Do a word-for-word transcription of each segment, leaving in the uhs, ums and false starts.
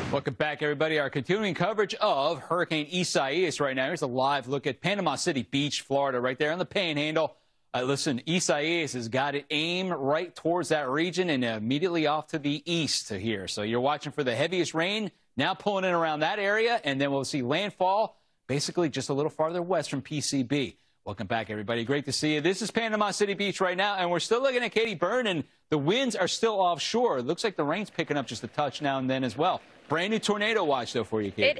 Welcome back, everybody. Our continuing coverage of Hurricane Isaias right now. Here's a live look at Panama City Beach, Florida, right there on the Panhandle. Uh, listen, Isaias has got it aimed right towards that region and immediately off to the east to here. So you're watching for the heaviest rain now pulling in around that area, and then we'll see landfall basically just a little farther west from P C B. Welcome back, everybody. Great to see you. This is Panama City Beach right now, and we're still looking at Katie Byrne, and the winds are still offshore. It looks like the rain's picking up just a touch now and then as well. Brand new tornado watch, though, for you, Katie. It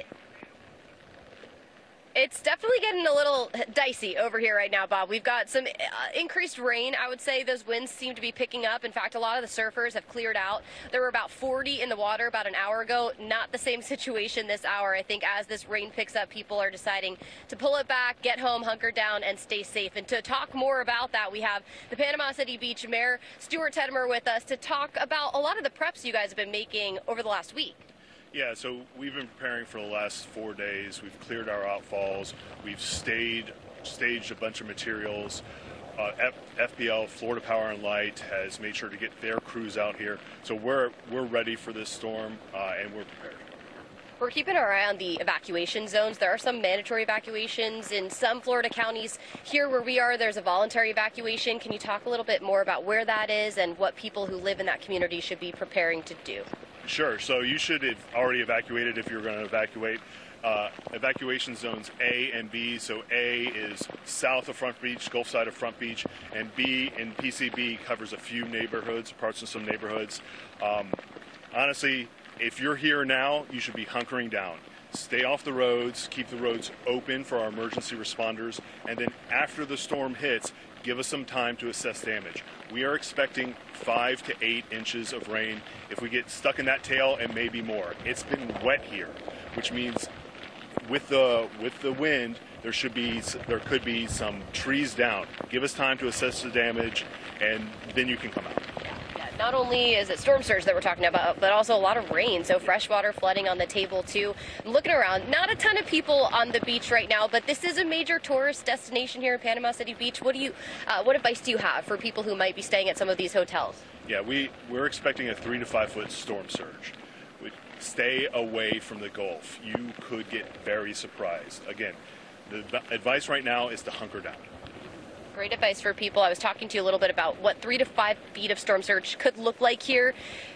It's definitely getting a little dicey over here right now, Bob. We've got some uh, increased rain. I would say those winds seem to be picking up. In fact, a lot of the surfers have cleared out. There were about forty in the water about an hour ago. Not the same situation this hour. I think as this rain picks up, people are deciding to pull it back, get home, hunker down, and stay safe. And to talk more about that, we have the Panama City Beach Mayor Stuart Tedmer with us to talk about a lot of the preps you guys have been making over the last week. Yeah, so we've been preparing for the last four days. We've cleared our outfalls. We've stayed, staged a bunch of materials. Uh, F FPL, Florida Power and Light, has made sure to get their crews out here. So we're we're ready for this storm, uh, and we're prepared. We're keeping our eye on the evacuation zones. There are some mandatory evacuations in some Florida counties. Here where we are, there's a voluntary evacuation. Can you talk a little bit more about where that is and what people who live in that community should be preparing to do? Sure. So you should have already evacuated if you're going to evacuate. Uh, evacuation zones A and B. So A is south of Front Beach, Gulf side of Front Beach, and B in P C B covers a few neighborhoods, parts of some neighborhoods. Um, honestly, if you're here now, you should be hunkering down. Stay off the roads, keep the roads open for our emergency responders, and then after the storm hits, give us some time to assess damage. We are expecting five to eight inches of rain. If we get stuck in that tail, and maybe more. It's been wet here, which means with the with the wind, there should be there could be some trees down. Give us time to assess the damage, and then you can come out. Not only is it storm surge that we're talking about, but also a lot of rain, so freshwater flooding on the table too. I'm looking around, not a ton of people on the beach right now, but this is a major tourist destination here in Panama City Beach. What do you, uh, what advice do you have for people who might be staying at some of these hotels? Yeah, we, we're expecting a three to five foot storm surge. We stay away from the Gulf. You could get very surprised. Again, the advice right now is to hunker down. Great advice for people. I was talking to you a little bit about what three to five feet of storm surge could look like here.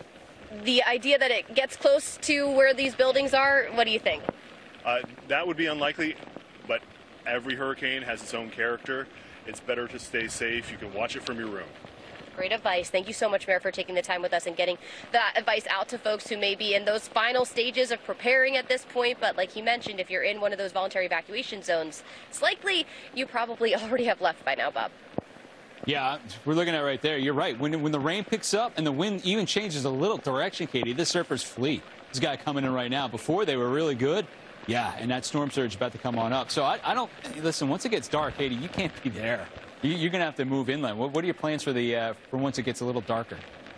The idea that it gets close to where these buildings are, what do you think? Uh, that would be unlikely, but every hurricane has its own character. It's better to stay safe. You can watch it from your room. Great advice. Thank you so much, Mayor, for taking the time with us and getting that advice out to folks who may be in those final stages of preparing at this point. But like he mentioned, if you're in one of those voluntary evacuation zones, it's likely you probably already have left by now, Bob. Yeah, we're looking at right there. You're right. When, when the rain picks up and the wind even changes a little direction, Katie, the surfers flee. This guy coming in right now. Before, they were really good. Yeah, and that storm surge is about to come on up. So I, I don't – listen, once it gets dark, Katie, you can't be there. You're going to have to move inland. What, what are your plans for the uh, for once it gets a little darker?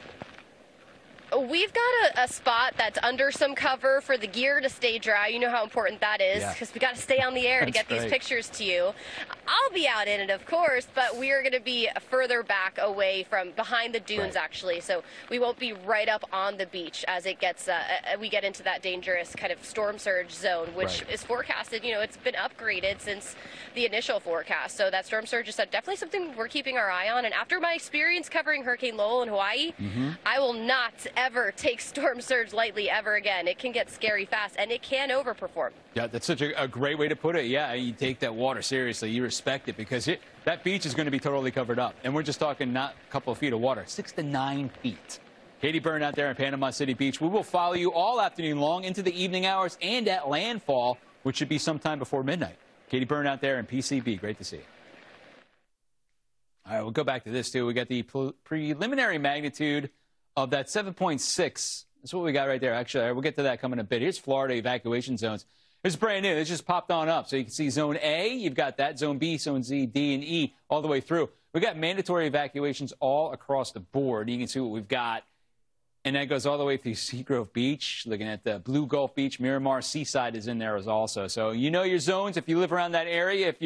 We've got a, a spot that's under some cover for the gear to stay dry. You know how important that is because yeah. we got to stay on the air that's to get great. these pictures to you. I'll be out in it, of course, but we are going to be further back away from behind the dunes, right. actually. So we won't be right up on the beach as it gets uh, we get into that dangerous kind of storm surge zone, which right. is forecasted. You know, it's been upgraded since the initial forecast. So that storm surge is definitely something we're keeping our eye on. And after my experience covering Hurricane Lowell in Hawaii, mm-hmm. I will not ever take storm surge lightly ever again. It can get scary fast, and it can overperform. Yeah, that's such a, a great way to put it. Yeah, you take that water seriously. You respect it because it, that beach is going to be totally covered up. And we're just talking not a couple of feet of water, six to nine feet. Katie Byrne out there in Panama City Beach. We will follow you all afternoon long into the evening hours and at landfall, which should be sometime before midnight. Katie Byrne out there in P C B. Great to see you. All right, we'll go back to this, too. We got the pre preliminary magnitude of that seven point six. That's what we got right there. Actually, we'll get to that coming in a bit. Here's Florida evacuation zones. It's brand new. It just popped on up. So you can see Zone A. You've got that. Zone B, Zone Z, D, and E all the way through. We've got mandatory evacuations all across the board. You can see what we've got. And that goes all the way through Seagrove Beach. Looking at the Blue Gulf Beach, Miramar Seaside is in there as also. So you know your zones if you live around that area. If you're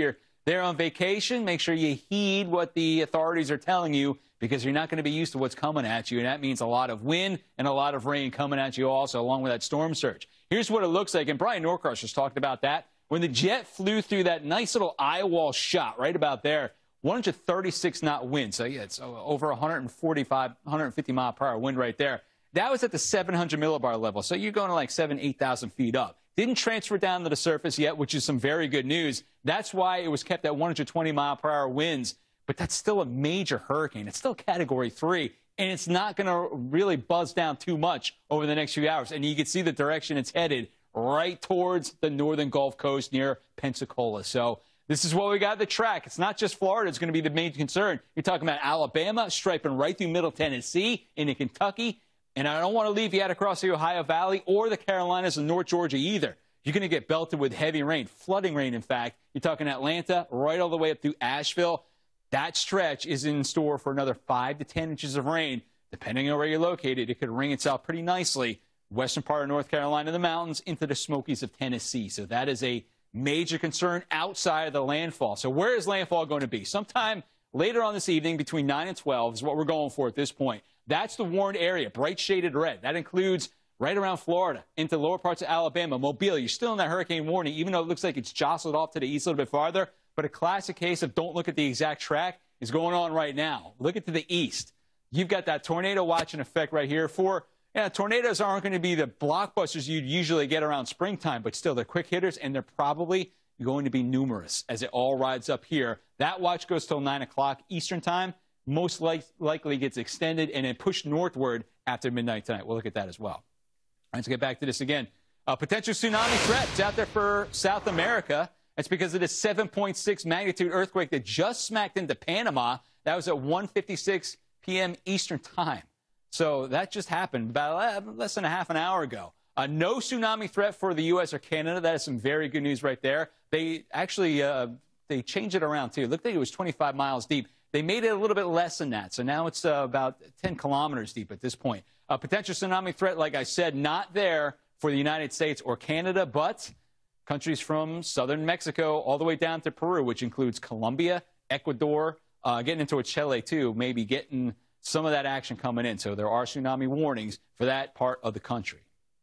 there on vacation, make sure you heed what the authorities are telling you, because you're not going to be used to what's coming at you, and that means a lot of wind and a lot of rain coming at you also, along with that storm surge. Here's what it looks like, and Brian Norcross just talked about that. When the jet flew through that nice little eye wall shot right about there, one hundred thirty-six knot wind. So, yeah, it's over one forty-five, one fifty mile per hour wind right there. That was at the seven hundred millibar level. So you're going to like seven, eight thousand feet up. Didn't transfer down to the surface yet, which is some very good news. That's why it was kept at one hundred twenty mile per hour winds. But that's still a major hurricane. It's still category three, and it's not going to really buzz down too much over the next few hours. And you can see the direction it's headed right towards the northern Gulf Coast near Pensacola. So this is what we got at the track. It's not just Florida. It's going to be the main concern. You're talking about Alabama, striping right through middle Tennessee into Kentucky. And I don't want to leave you out across the Ohio Valley or the Carolinas and North Georgia either. You're going to get belted with heavy rain, flooding rain, in fact. You're talking Atlanta right all the way up through Asheville. That stretch is in store for another five to ten inches of rain. Depending on where you're located, it could ring itself pretty nicely. Western part of North Carolina, the mountains, into the Smokies of Tennessee. So that is a major concern outside of the landfall. So where is landfall going to be? Sometime later on this evening between nine and twelve is what we're going for at this point. That's the warned area, bright shaded red. That includes right around Florida, into lower parts of Alabama, Mobile. You're still in that hurricane warning, even though it looks like it's jostled off to the east a little bit farther. But a classic case of don't look at the exact track is going on right now. Look at to the east. You've got that tornado watch in effect right here. For yeah, tornadoes aren't going to be the blockbusters you'd usually get around springtime, but still they're quick hitters, and they're probably going to be numerous as it all rides up here. That watch goes till nine o'clock Eastern time. Most like, likely gets extended and then pushed northward after midnight tonight. We'll look at that as well. All right, let's get back to this again. A potential tsunami threat is out there for South America. That's because of this seven point six magnitude earthquake that just smacked into Panama. That was at one fifty-six p m Eastern time. So that just happened about less than a half an hour ago. Uh, no tsunami threat for the U S or Canada. That is some very good news right there. They actually uh, they changed it around, too. It looked like it was twenty-five miles deep. They made it a little bit less than that. So now it's uh, about ten kilometers deep at this point. A potential tsunami threat, like I said, not there for the United States or Canada, but countries from southern Mexico all the way down to Peru, which includes Colombia, Ecuador, uh, getting into Chile, too, maybe getting some of that action coming in. So there are tsunami warnings for that part of the country.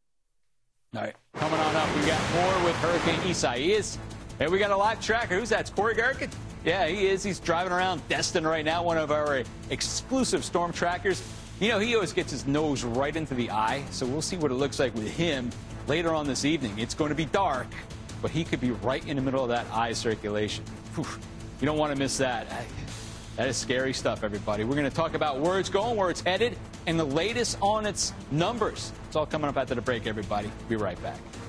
All right, coming on up, we got more with Hurricane Isaias. And we got a live tracker. Who's that? It's Corey Gerken. Yeah, he is. He's driving around Destin right now, one of our exclusive storm trackers. You know, he always gets his nose right into the eye, so we'll see what it looks like with him later on this evening. It's going to be dark, but he could be right in the middle of that eye circulation. Whew. You don't want to miss that. That is scary stuff, everybody. We're going to talk about where it's going, where it's headed, and the latest on its numbers. It's all coming up after the break, everybody. Be right back.